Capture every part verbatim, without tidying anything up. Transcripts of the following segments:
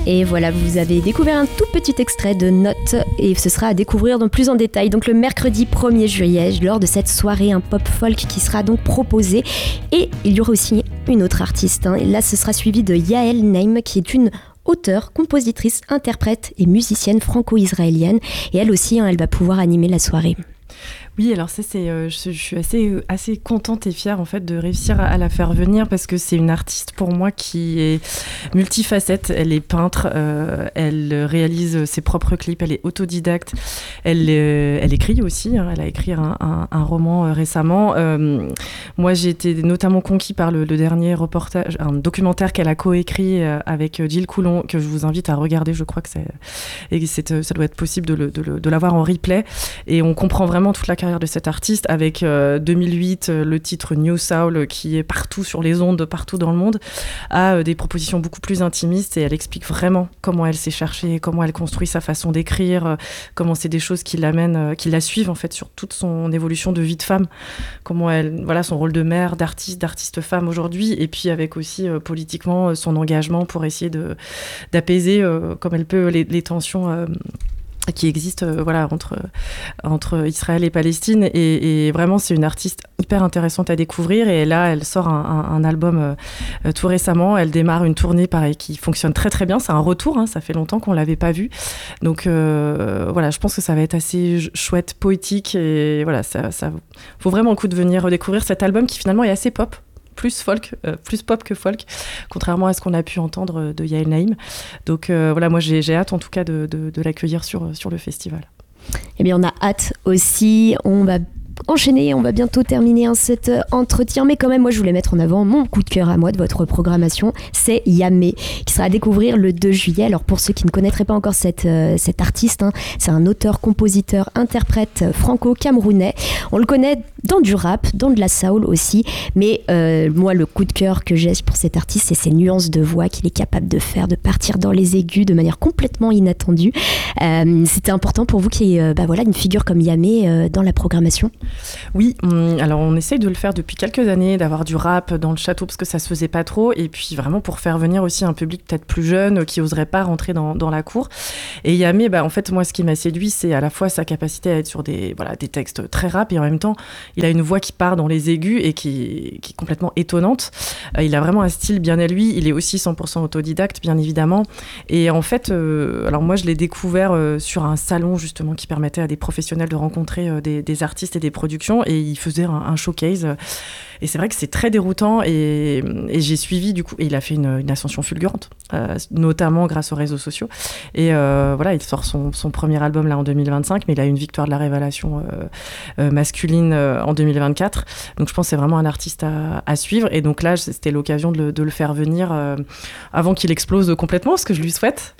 Et voilà, vous avez découvert un tout petit extrait de Notes et ce sera à découvrir dans plus en détail. Donc le mercredi premier juillet, lors de cette soirée, un pop folk qui sera donc proposé. Et il y aura aussi une autre artiste. Hein. Et là, ce sera suivi de Yael Naim, qui est une auteure, compositrice, interprète et musicienne franco-israélienne. Et elle aussi, hein, elle va pouvoir animer la soirée. Oui, alors ça, c'est, euh, je, je suis assez, assez contente et fière en fait de réussir à, à la faire venir parce que c'est une artiste pour moi qui est multifacette. Elle est peintre, euh, elle réalise ses propres clips, elle est autodidacte, elle, euh, elle écrit aussi. Hein, elle a écrit un, un, un roman euh, récemment. Euh, moi, j'ai été notamment conquis par le, le dernier reportage, un documentaire qu'elle a coécrit euh, avec Gilles Coulon que je vous invite à regarder. Je crois que c'est, et c'est, ça doit être possible de, le, de, le, de l'avoir en replay et on comprend vraiment toute la carrière de cette artiste avec euh, deux mille huit euh, le titre New Soul euh, qui est partout sur les ondes, partout dans le monde, à euh, des propositions beaucoup plus intimistes et elle explique vraiment comment elle s'est cherchée, comment elle construit sa façon d'écrire, euh, comment c'est des choses qui l'amènent, euh, qui la suivent en fait sur toute son évolution de vie de femme, comment elle, voilà son rôle de mère, d'artiste, d'artiste femme aujourd'hui et puis avec aussi euh, politiquement euh, son engagement pour essayer de, d'apaiser euh, comme elle peut les, les tensions euh, qui existe euh, voilà, entre, entre Israël et Palestine. Et, et vraiment, c'est une artiste hyper intéressante à découvrir. Et là, elle sort un, un, un album euh, tout récemment. Elle démarre une tournée, pareil, qui fonctionne très, très bien. C'est un retour, hein, ça fait longtemps qu'on ne l'avait pas vu. Donc, euh, voilà, je pense que ça va être assez chouette, poétique. Et voilà, ça, ça vaut vraiment le coup de venir redécouvrir cet album qui, finalement, est assez pop. Plus folk, euh, plus pop que folk, contrairement à ce qu'on a pu entendre de Yael Naim. Donc euh, voilà, moi j'ai, j'ai hâte en tout cas de, de, de l'accueillir sur, sur le festival. Eh bien on a hâte aussi, on va enchaîner, on va bientôt terminer hein, cet entretien, mais quand même moi je voulais mettre en avant mon coup de cœur à moi de votre programmation, c'est Yamé, qui sera à découvrir le deux juillet. Alors pour ceux qui ne connaîtraient pas encore cette, euh, cet artiste, hein, c'est un auteur, compositeur, interprète franco-camerounais. On le connaît dans du rap, dans de la soul aussi, mais euh, moi le coup de cœur que j'ai pour cet artiste, c'est ses nuances de voix qu'il est capable de faire, de partir dans les aigus de manière complètement inattendue. Euh, c'était important pour vous qu'il y ait euh, bah voilà, une figure comme Yamé euh, dans la programmation? Oui, on, alors on essaye de le faire depuis quelques années, d'avoir du rap dans le château parce que ça se faisait pas trop, et puis vraiment pour faire venir aussi un public peut-être plus jeune qui oserait pas rentrer dans, dans la cour. Et Yamé, bah, en fait moi ce qui m'a séduit, c'est à la fois sa capacité à être sur des, voilà, des textes très rap, et en même temps il a une voix qui part dans les aigus et qui, qui est complètement étonnante. Euh, il a vraiment un style bien à lui, il est aussi cent pour cent autodidacte bien évidemment, et en fait euh, alors moi je l'ai découvert euh, sur un salon justement qui permettait à des professionnels de rencontrer euh, des, des artistes et des production, et il faisait un, un showcase et c'est vrai que c'est très déroutant, et, et j'ai suivi du coup, et il a fait une, une ascension fulgurante euh, notamment grâce aux réseaux sociaux, et euh, voilà, il sort son, son premier album là en deux mille vingt-cinq, mais il a une victoire de la révélation euh, euh, masculine euh, en deux mille vingt-quatre, donc je pense que c'est vraiment un artiste à, à suivre, et donc là c'était l'occasion de le, de le faire venir euh, avant qu'il explose complètement, ce que je lui souhaite,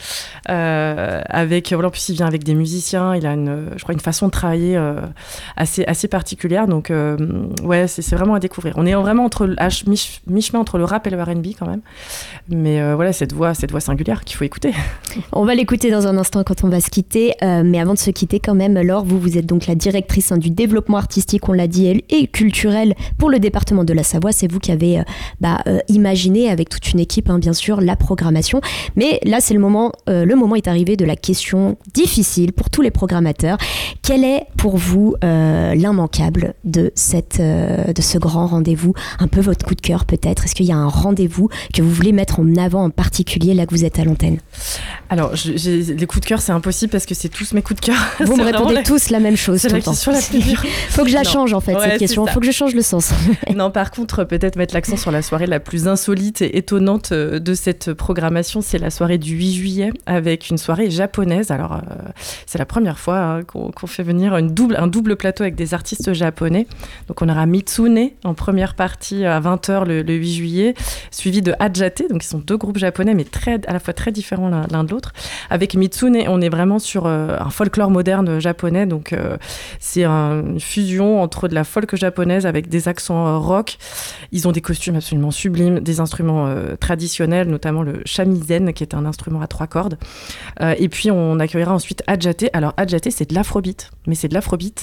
euh, avec, voilà, en plus il vient avec des musiciens, il a une, je crois une façon de travailler euh, assez, assez particulière, donc euh, ouais, c'est, c'est vraiment à découvrir. On est vraiment entre, à mi- mi-chemin entre le rap et le R and B quand même, mais euh, voilà, cette voix, cette voix singulière qu'il faut écouter. On va l'écouter dans un instant quand on va se quitter, euh, mais avant de se quitter quand même, Laure, vous, vous êtes donc la directrice hein, du développement artistique, on l'a dit, et culturel pour le département de la Savoie. C'est vous qui avez euh, bah, euh, imaginé avec toute une équipe, hein, bien sûr, la programmation, mais là c'est le moment, euh, le moment est arrivé de la question difficile pour tous les programmateurs. Quel est pour vous euh, l'immanquable de, cette, euh, de ce grand rendez-vous, un peu votre coup de cœur peut-être? Est-ce qu'il y a un rendez-vous que vous voulez mettre en avant en particulier là que vous êtes à l'antenne? Alors, je, j'ai, les coups de cœur, c'est impossible parce que c'est tous mes coups de cœur. Vous me répondez la... tous la même chose. C'est tout la le temps. question la plus dure. Faut que je la non. change en fait, ouais, cette question. Faut que je change le sens. Non, par contre, peut-être mettre l'accent sur la soirée la plus insolite et étonnante de cette programmation. C'est la soirée du huit juillet avec une soirée japonaise. Alors, euh, c'est la première fois hein, qu'on, qu'on fait venir une double, un double plateau avec des artistes japonais. Donc, on aura Mitsune en première partie à vingt heures le, le huit juillet, suivi de Adjate. Donc, ils sont deux groupes japonais, mais très, à la fois très différents l'un, l'un de l'autre. Avec Mitsune, on est vraiment sur euh, un folklore moderne japonais. Donc, euh, c'est un, une fusion entre de la folk japonaise avec des accents euh, rock. Ils ont des costumes absolument sublimes, des instruments euh, traditionnels, notamment le shamisen, qui est un instrument à trois cordes. Euh, et puis, on accueillera ensuite Adjate. Alors, Adjate, c'est de l'afrobeat, mais c'est de l'afrobeat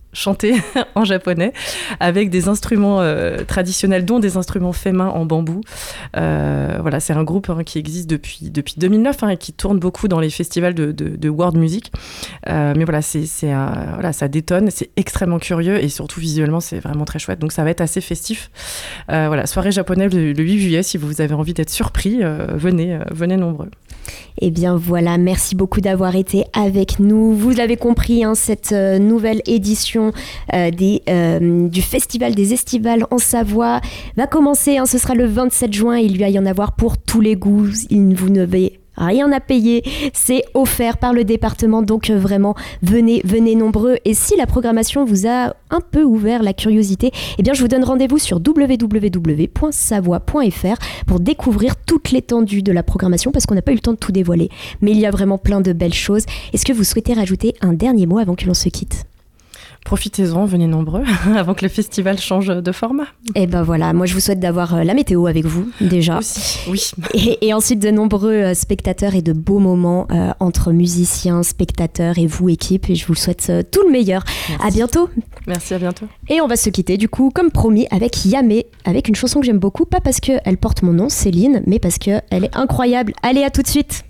chanter en japonais avec des instruments euh, traditionnels, dont des instruments faits main en bambou. Euh, voilà, c'est un groupe hein, qui existe depuis, depuis deux mille neuf hein, et qui tourne beaucoup dans les festivals de, de, de world music. Euh, mais voilà, c'est, c'est, euh, voilà, ça détonne, c'est extrêmement curieux et surtout visuellement, c'est vraiment très chouette. Donc ça va être assez festif. Euh, voilà, soirée japonaise le, le huit juillet, si vous avez envie d'être surpris, euh, venez, euh, venez nombreux. Eh bien voilà, merci beaucoup d'avoir été avec nous. Vous l'avez compris, hein, cette euh, nouvelle édition euh, des, euh, du Festival des Estivales en Savoie va commencer. Hein, ce sera le vingt-sept juin. Il va y en avoir pour tous les goûts. Il, vous ne vais rien à payer, c'est offert par le département, donc euh, vraiment venez, venez nombreux. Et si la programmation vous a un peu ouvert la curiosité, eh bien je vous donne rendez-vous sur w w w point savoie point f r pour découvrir toute l'étendue de la programmation, parce qu'on n'a pas eu le temps de tout dévoiler, mais il y a vraiment plein de belles choses. Est-ce que vous souhaitez rajouter un dernier mot avant que l'on se quitte ? Profitez-en, venez nombreux, avant que le festival change de format. Et ben voilà, moi je vous souhaite d'avoir la météo avec vous, déjà. Aussi, oui. Et, et ensuite de nombreux spectateurs et de beaux moments euh, entre musiciens, spectateurs et vous, équipe. Et je vous souhaite euh, tout le meilleur. Merci. À bientôt. Merci, à bientôt. Et on va se quitter, du coup, comme promis, avec Yamé, avec une chanson que j'aime beaucoup, pas parce qu'elle porte mon nom, Céline, mais parce qu'elle est incroyable. Allez, à tout de suite.